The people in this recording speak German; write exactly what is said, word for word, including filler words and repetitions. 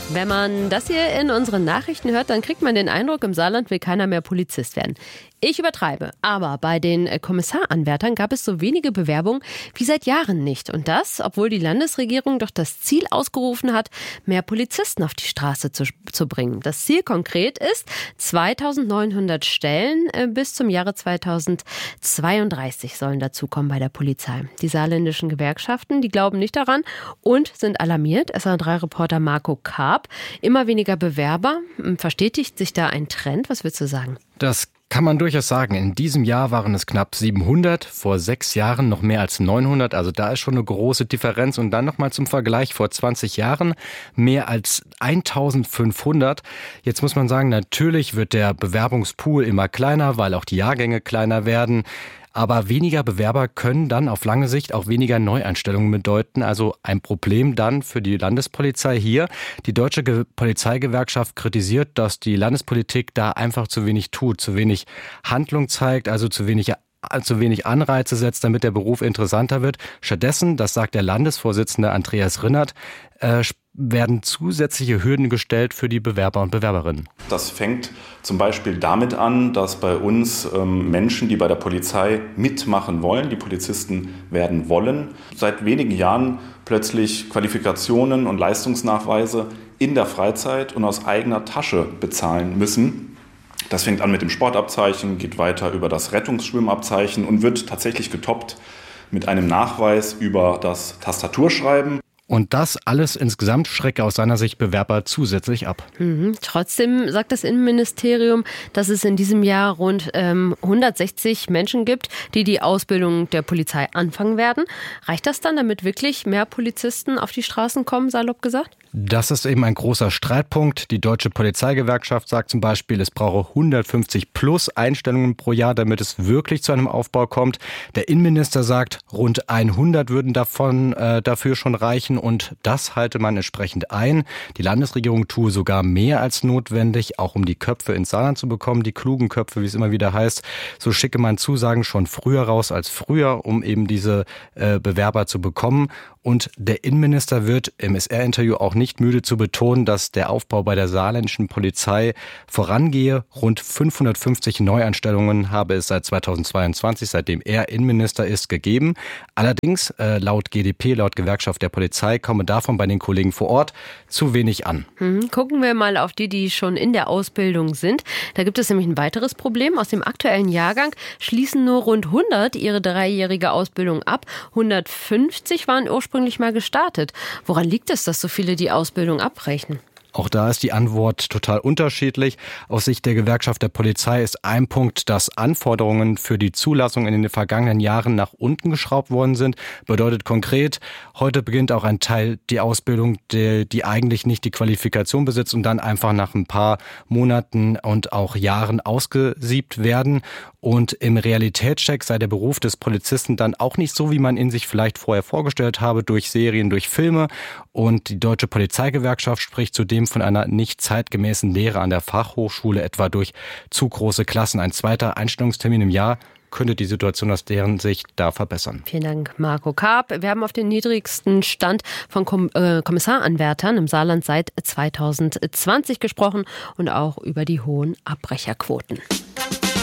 Wenn man das hier in unseren Nachrichten hört, dann kriegt man den Eindruck, im Saarland will keiner mehr Polizist werden. Ich übertreibe, aber bei den Kommissaranwärtern gab es so wenige Bewerbungen wie seit Jahren nicht. Und das, obwohl die Landesregierung doch das Ziel ausgerufen hat, mehr Polizisten auf die Straße zu, zu bringen. Das Ziel konkret ist zweitausendneunhundert Stellen bis zum Jahre zweitausendzweiunddreißig sollen dazukommen bei der Polizei. Die saarländischen Gewerkschaften, die glauben nicht daran und sind alarmiert. S R drei Reporter Marco Karp. Immer weniger Bewerber. Verstetigt sich da ein Trend? Was würdest du sagen? Das kann man durchaus sagen. In diesem Jahr waren es knapp siebenhundert, vor sechs Jahren noch mehr als neunhundert. Also da ist schon eine große Differenz. Und dann nochmal zum Vergleich, vor zwanzig Jahren mehr als eintausendfünfhundert. Jetzt muss man sagen, natürlich wird der Bewerbungspool immer kleiner, weil auch die Jahrgänge kleiner werden. Aber weniger Bewerber können dann auf lange Sicht auch weniger Neueinstellungen bedeuten. Also ein Problem dann für die Landespolizei hier. Die Deutsche Ge- Polizeigewerkschaft kritisiert, dass die Landespolitik da einfach zu wenig tut, zu wenig Handlung zeigt, also zu wenig zu wenig Anreize setzt, damit der Beruf interessanter wird. Stattdessen, das sagt der Landesvorsitzende Andreas Rinnert, äh, werden zusätzliche Hürden gestellt für die Bewerber und Bewerberinnen. Das fängt zum Beispiel damit an, dass bei uns ähm, Menschen, die bei der Polizei mitmachen wollen, die Polizisten werden wollen, seit wenigen Jahren plötzlich Qualifikationen und Leistungsnachweise in der Freizeit und aus eigener Tasche bezahlen müssen. Das fängt an mit dem Sportabzeichen, geht weiter über das Rettungsschwimmabzeichen und wird tatsächlich getoppt mit einem Nachweis über das Tastaturschreiben. Und das alles insgesamt schrecke aus seiner Sicht Bewerber zusätzlich ab. Mhm. Trotzdem sagt das Innenministerium, dass es in diesem Jahr rund ähm, hundertsechzig Menschen gibt, die die Ausbildung der Polizei anfangen werden. Reicht das dann, damit wirklich mehr Polizisten auf die Straßen kommen, salopp gesagt? Das ist eben ein großer Streitpunkt. Die Deutsche Polizeigewerkschaft sagt zum Beispiel, es brauche hundertfünfzig plus Einstellungen pro Jahr, damit es wirklich zu einem Aufbau kommt. Der Innenminister sagt, rund hundert würden davon äh, dafür schon reichen und das halte man entsprechend ein. Die Landesregierung tue sogar mehr als notwendig, auch um die Köpfe ins Saarland zu bekommen, die klugen Köpfe, wie es immer wieder heißt. So schicke man Zusagen schon früher raus als früher, um eben diese äh, Bewerber zu bekommen. Und der Innenminister wird im S R-Interview auch nicht müde zu betonen, dass der Aufbau bei der saarländischen Polizei vorangehe. Rund fünfhundertfünfzig Neuanstellungen habe es seit zweitausendzweiundzwanzig, seitdem er Innenminister ist, gegeben. Allerdings, äh, laut G d P, laut Gewerkschaft der Polizei, komme davon bei den Kollegen vor Ort zu wenig an. Hm, gucken wir mal auf die, die schon in der Ausbildung sind. Da gibt es nämlich ein weiteres Problem. Aus dem aktuellen Jahrgang schließen nur rund hundert ihre dreijährige Ausbildung ab. hundertfünfzig waren ursprünglich mal gestartet. Woran liegt es, dass so viele die Ausbildung abbrechen? Auch da ist die Antwort total unterschiedlich. Aus Sicht der Gewerkschaft der Polizei ist ein Punkt, dass Anforderungen für die Zulassung in den vergangenen Jahren nach unten geschraubt worden sind. Bedeutet konkret, heute beginnt auch ein Teil die Ausbildung, die, die eigentlich nicht die Qualifikation besitzt und dann einfach nach ein paar Monaten und auch Jahren ausgesiebt werden. Und im Realitätscheck sei der Beruf des Polizisten dann auch nicht so, wie man ihn sich vielleicht vorher vorgestellt habe, durch Serien, durch Filme. Und die Deutsche Polizeigewerkschaft spricht zudem von einer nicht zeitgemäßen Lehre an der Fachhochschule, etwa durch zu große Klassen. Ein zweiter Einstellungstermin im Jahr könnte die Situation aus deren Sicht da verbessern. Vielen Dank, Marco Karp. Wir haben auf den niedrigsten Stand von Kom- äh, Kommissaranwärtern im Saarland seit zweitausendzwanzig gesprochen und auch über die hohen Abbrecherquoten.